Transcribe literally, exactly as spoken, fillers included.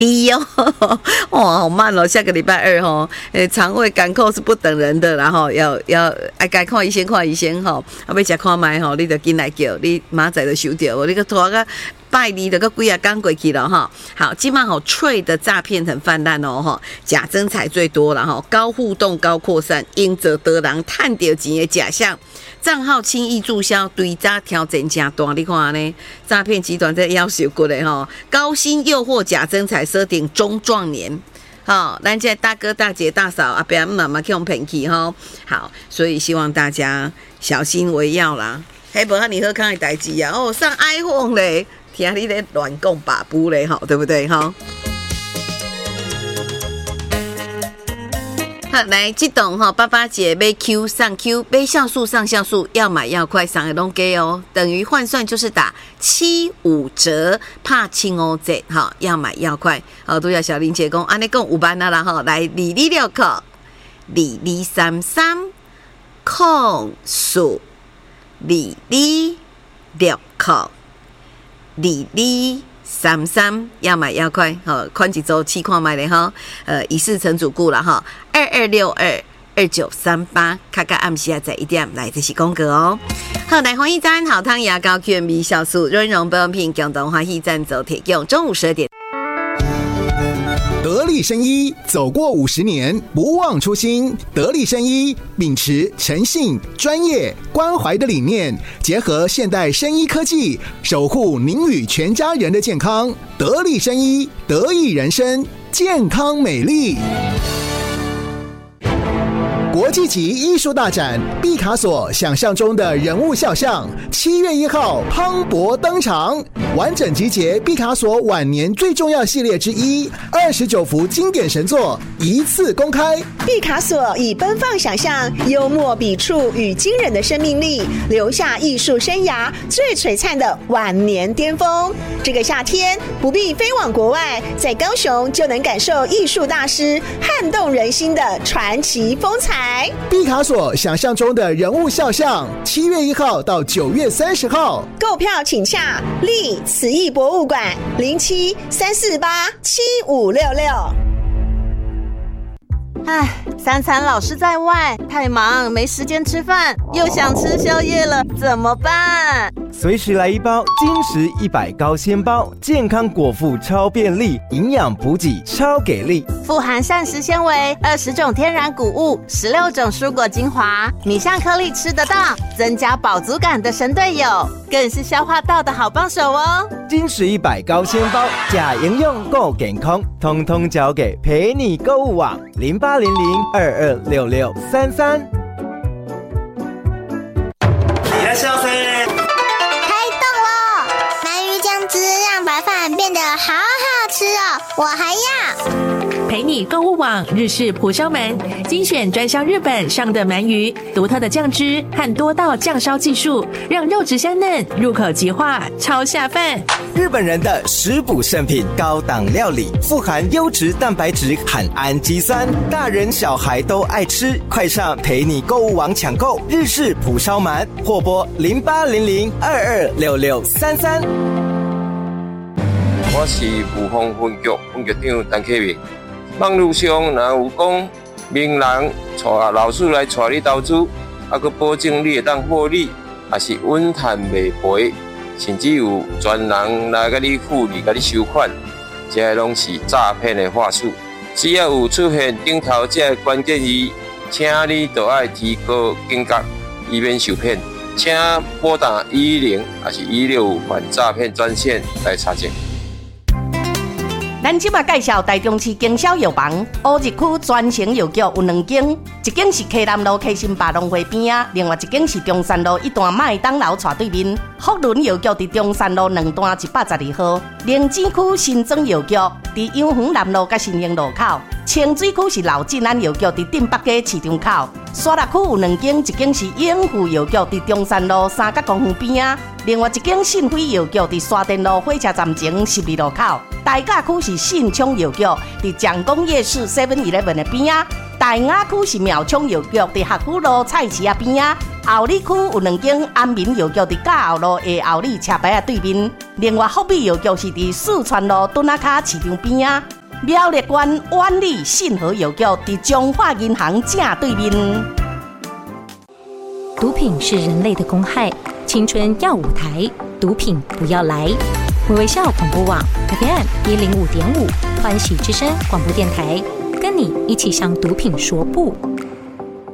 低哦，哇，好慢哦！下个礼拜二哈，诶，肠胃感口是不等人的，然后要要爱该看医生看医生哈，啊要食看卖吼，你就紧来叫，你明仔就收到，你个拖个拜二就个几啊天过去了哈。好，今晚好脆的诈骗很泛滥哦哈，假真彩最多了哈，高互动高扩散，因则得人探到钱的假象。账号轻易注销，对诈挑战加大，你看呢？诈骗集团在要求过的哈，高薪诱惑假真彩，设定中壮年。好，咱这大哥大姐大嫂阿伯妈妈去用骗去哈。好，所以希望大家小心为要啦。还无你好康的代志啊！哦，上 iPhone 嘞，听你咧乱讲把布嘞，哈，对不对哈？好，来这栋哈，八八节买 Q 上 Q， 买像素上像素，要买要快，上的拢给哦，等于换算就是打七五折，怕清哦折，哈，要买要快，好，都要小林姐讲，安尼讲五班啦啦哈，来二二六扣，二二三三空数，二二六扣，二二。三三要买要快，好，宽几周七看买的哈，呃，一世成主顾了哈，二二六二二九三八，卡卡暗时在一点来，这是公告哦。好，来欢迎赞好汤牙膏 Q M B 酵素润溶保养品，共同欢喜赞助提供，中午十二点。 得力生医走过五十年，不忘初心。得力生医秉持诚信、专业、关怀的理念，结合现代生医科技，守护您与全家人的健康。得力生医，得益人生，健康美丽。国际级艺术大展毕卡索想象中的人物肖像，七月一号磅礴登场，完整集结毕卡索晚年最重要系列之一，二十九幅经典神作一次公开。 毕卡索以奔放想象、幽默笔触与惊人的生命力，留下艺术生涯最璀璨的晚年巅峰。这个夏天不必飞往国外，在高雄就能感受艺术大师撼动人心的传奇风采。 毕卡索想象中的人物肖像，七月一号到九月三十号， 购票请洽立慈艺博物馆零七三四八七五六六。 唉，三餐老是在外，太忙没时间吃饭，又想吃宵夜了，怎么办？ 随时来一包金石一百高纤包，健康果腹超便利，营养补给超给力， 富含膳食纤维、二十种天然谷物、十六种蔬果精华，米香颗粒吃得到，增加饱足感的神队友，更是消化道的好帮手哦。 金石一百高纤包，假营养够健康，通通交给陪你购物网零八零零二二六六三三。 你来消费。 让白饭变得好好吃哦，我还要陪你购物网日式蒲烧鳗，精选专销日本上的鳗鱼，独特的酱汁和多道酱烧技术，让肉质香嫩，入口即化，超下饭。 日本人的食补圣品，高档料理，富含优质蛋白质和氨基酸，大人小孩都爱吃。快上陪你购物网抢购日式蒲烧鳗，或拨零八零零二二六六三三。 我是武丰分局分局长陈启明。网络上若有讲名人带老师来带你投资，啊，佮保证你会当获利，也是稳赚袂赔，甚至有专人来甲你复利、甲你收款，这些拢是诈骗的话术。只要有出现顶头这个关键字，请你就要提高警觉，以免受骗。请拨打一一零还是一六五反诈骗专线来查证。 咱即马介绍台中市经销药房，乌日区专程药局有两间，一间是溪南路溪新百农会边啊，另外一间是中山路一段麦当劳斜对面。福伦药局伫中山路两段一百十二号，灵芝区新庄药局伫阳园南路甲新兴路口，清水区是老进安药局伫镇北街市场口。沙鹿区有两间，一间是永富药局伫中山路三角公园边啊，另外一间信辉药局伫沙田路火车站前十二路口。大甲区是信昌药局伫蒋公夜市 seven eleven 的边啊，大雅区是苗昌药局伫学府路菜市啊边啊， 后里区有两间安民药局伫嘉后路的后里车牌对面，另外福美药局是伫四川路墩仔卡市场边啊。苗栗县万里信和药局伫中华银行正对面。 毒品是人类的公害，青春要舞台，毒品不要来。微微笑广播网 F M 一零五点五，欢喜之声广播电台，跟你一起向毒品说不。